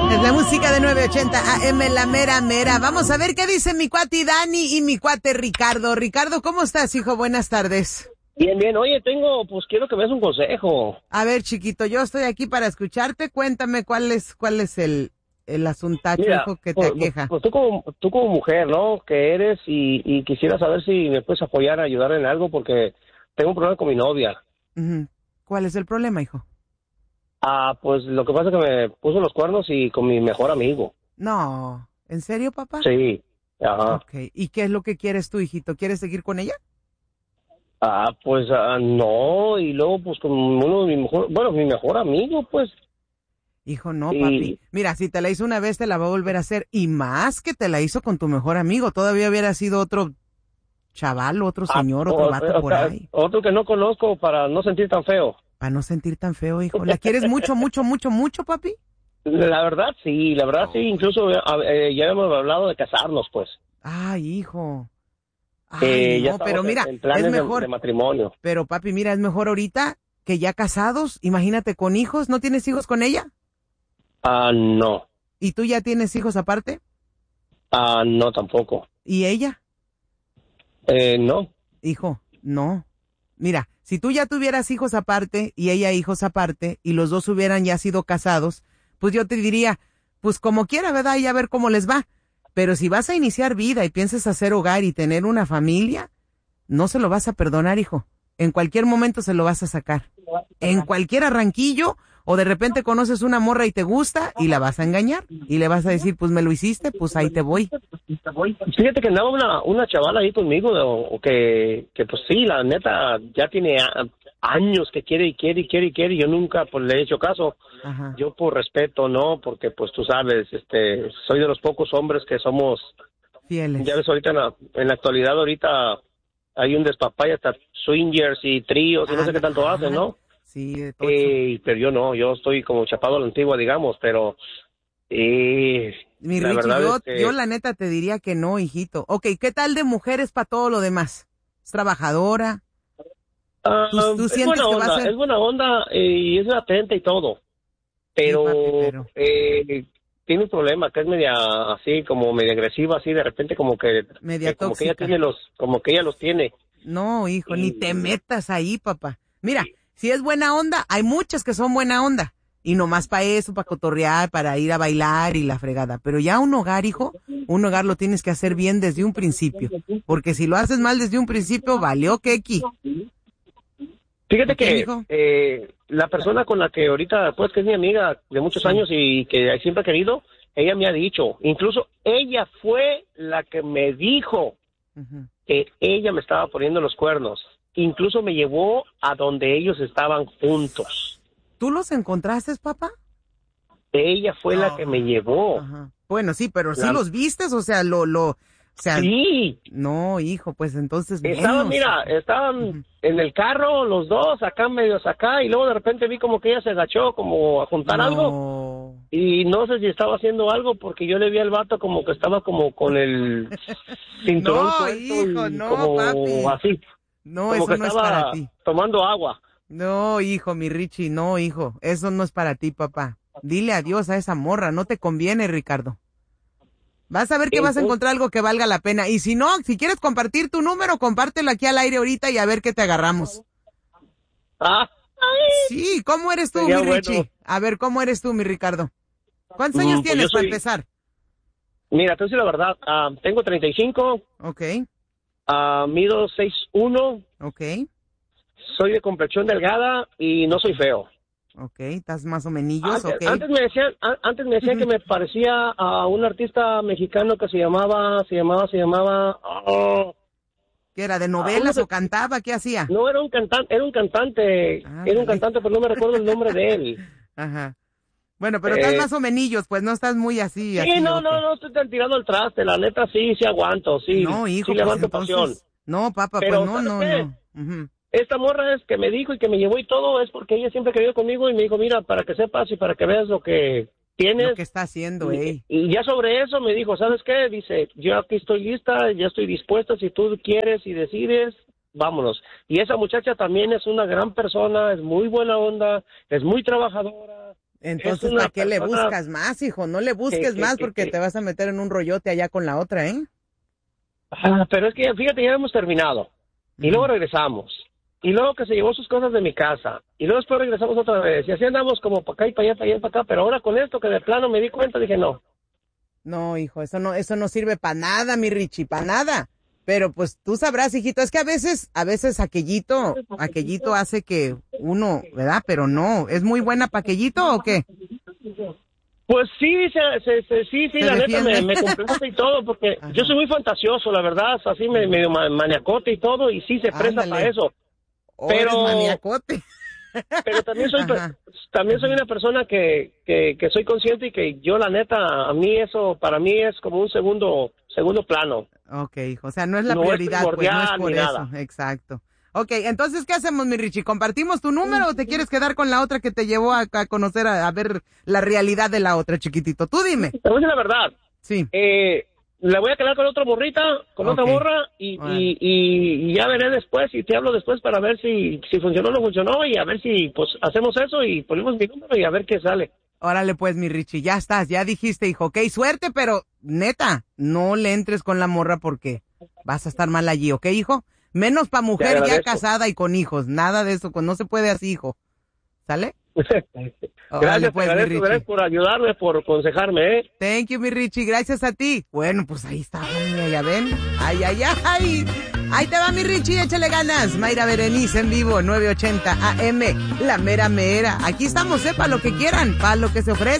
Es la música de 980 AM, la mera mera. Vamos a ver qué dicen mi cuate Dani y mi cuate Ricardo. Ricardo, ¿cómo estás, hijo? Buenas tardes. Bien, bien. Oye, quiero que me des un consejo. A ver, chiquito, yo estoy aquí para escucharte. Cuéntame cuál es el asuntacho, Mira, hijo, que te aqueja. pues tú como mujer, ¿no? Que eres y quisiera saber si me puedes apoyar, ayudar en algo porque tengo un problema con mi novia. Ujú. ¿Cuál es el problema, hijo? Pues lo que pasa es que me puso los cuernos y con mi mejor amigo. No, ¿en serio, papá? Sí, ajá. Ok, ¿y qué es lo que quieres tú, hijito? ¿Quieres seguir con ella? No, y luego pues con uno de mi mejor amigo, pues. Hijo, no, Y, papi. Mira, si te la hizo una vez, te la va a volver a hacer. Y más que te la hizo con tu mejor amigo. Todavía hubiera sido otro chaval, otro señor, otro vato por ahí. otro que no conozco para no sentir tan feo. Para no sentir tan feo, hijo. ¿La quieres mucho, mucho, mucho, mucho, papi? La verdad sí, incluso ya hemos hablado de casarnos, pues. Ay, hijo. Ay, Ya no, pero estamos mira, en planes es mejor. de matrimonio. Pero, papi, mira, es mejor ahorita que ya casados. Imagínate con hijos. ¿No tienes hijos con ella? No. ¿Y tú ya tienes hijos aparte? No tampoco. ¿Y ella? No. Hijo, no. Mira, si tú ya tuvieras hijos aparte y ella hijos aparte y los dos hubieran ya sido casados, pues yo te diría, pues como quiera, ¿verdad? Y a ver cómo les va. Pero si vas a iniciar vida y piensas hacer hogar y tener una familia, no se lo vas a perdonar, hijo. En cualquier momento se lo vas a sacar. En cualquier arranquillo, o de repente conoces una morra y te gusta y la vas a engañar. Y le vas a decir, pues me lo hiciste, pues ahí te voy. Fíjate que andaba una chavala ahí conmigo que pues sí, la neta ya tiene años que quiere y yo nunca pues le he hecho caso. Ajá. Yo por respeto, no, porque pues tú sabes, soy de los pocos hombres que somos Fieles. ya ves ahorita en la actualidad ahorita hay un despapalle hasta swingers y tríos y no sé qué tanto hacen, ¿no? Sí, de tocho. Pero yo no, yo estoy como chapado a la antigua, digamos, pero Mi la Richie, verdad yo, es que yo la neta te diría que no, hijito. Ok, ¿qué tal de mujeres para todo lo demás? ¿Es trabajadora? ¿Tú es sientes buena que va a onda, ser? es buena onda y es atenta y todo, Sí, pero papi, pero... tiene un problema que es media así, como media agresiva, así de repente media como que ella tóxica. tiene como que ella los tiene. No, hijo, ni te Y, metas ahí, papá. Mira, si es buena onda, hay muchas que son buena onda. Y nomás para eso, para cotorrear, para ir a bailar y la fregada. Pero ya un hogar, hijo, un hogar lo tienes que hacer bien desde un principio. Porque si lo haces mal desde un principio, valió quequi. Fíjate ¿Ok, que mijo? la persona con la que ahorita, pues, que es mi amiga de muchos Sí. años y que siempre ha querido, ella me ha dicho, incluso ella fue la que me dijo Ujú. que ella me estaba poniendo los cuernos. Incluso me llevó a donde ellos estaban juntos. ¿Tú los encontraste, papá? Ella fue la que me llevó. Ajá. Bueno, sí, pero sí La- los vistes, o sea, o sea, sí, no, hijo, pues entonces menos. estaban Ujú. en el carro los dos, acá medios acá, y luego de repente vi como que ella se agachó como a juntar algo. No. Y no sé si estaba haciendo algo porque yo le vi al vato como que estaba como con el cinturón No, suelto hijo, y no, como papi. así, No, como eso que no es para estaba ti. tomando agua. No, hijo, mi Richie, no, hijo. Eso no es para ti, papá. Dile adiós a esa morra, no te conviene, Ricardo. Vas a ver que vas a Entonces, encontrar algo que valga la pena. Y si no, si quieres compartir tu número, compártelo aquí al aire ahorita y a ver qué te agarramos. ah, Sí, ¿cómo eres tú, sería mi bueno. Richie? A ver, ¿cómo eres tú, mi Ricardo? ¿Cuántos años Pues yo tienes para soy, empezar? mira, te voy a decir la verdad, tengo 35, Ok, mido 6'1", ok, soy de complexión delgada y no soy feo. ok. ¿Estás más o menos? Ok. Antes me decían que me parecía a un artista mexicano que ¿Qué era, de uno novelas que, o cantaba? ¿Qué hacía? no era un cantante, Ándale. pero no me recuerdo el nombre de él. Ajá. Bueno, pero estás Eh, más o menos, pues no estás muy así, sí, así, ok. no estoy tan tirando el traste, la neta sí aguanto, No, sí hijo, pues levanto pasión. entonces, no, papá, pues Pero no, ¿sabes no, qué? no. Ujú. Esta morra es que me dijo y que me llevó y todo es porque ella siempre ha querido conmigo y me dijo, mira, para que sepas y para que veas lo que Lo tienes. que está haciendo, ey. Y ya sobre eso me dijo, ¿sabes qué? Dice, yo aquí estoy lista, ya estoy dispuesta, si tú quieres y decides, vámonos. Y esa muchacha también es una gran persona, es muy buena onda, es muy trabajadora. Entonces, ¿para qué le buscas más, hijo? No le busques más porque te vas a meter en un rollote allá con la otra, ¿eh? Pero es que, fíjate, ya hemos terminado. Y luego regresamos. Y luego que se llevó sus cosas de mi casa. Y luego después regresamos otra vez. Y así andamos como para acá y para allá, para allá, para acá. Pero ahora con esto que de plano me di cuenta, dije no. No, hijo, eso no sirve para nada, mi Richie, para nada. Pero pues tú sabrás, hijito, es que a veces aquellito hace que uno, ¿verdad? Pero no, ¿es muy buena pa' aquellito o qué? Pues sí, sí, la neta me complace y todo, porque yo soy muy fantasioso, la verdad, así medio maniacote y todo, y sí se presta para eso. Pero eres maniacote. Pero también soy una persona que soy consciente y que yo la neta, a mí eso, para mí es como un segundo plano. Okay, hijo, o sea, no es la prioridad, pues no es por eso, nada. Exacto. Okay, entonces, ¿qué hacemos, mi Richie? ¿Compartimos tu número o te quieres quedar con la otra que te llevó a conocer, a ver la realidad de la otra, chiquitito? Tú dime. Te voy a decir la verdad. Sí. La voy a quedar con otra morrita, con otra morra, y ya veré después, y te hablo después para ver si funcionó o no funcionó, y a ver si, pues, hacemos eso y ponemos mi número y a ver qué sale. Órale pues, mi Richie, ya estás, ya dijiste, hijo, ok, suerte, pero neta, no le entres con la morra porque vas a estar mal allí, ¿ok, hijo? Menos pa' mujer ya casada y con hijos, nada de eso, no se puede así, hijo. ¿Sale? Gracias, pues, gracias por ayudarme, por aconsejarme, ¿eh? Thank you, mi Richie, gracias a ti. Bueno, pues ahí está, ya ven. Ay. Ahí te va, mi Richie, échale ganas. Mayra Berenice en vivo, 980 AM, la mera mera. Aquí estamos, para lo que quieran, para lo que se ofrece.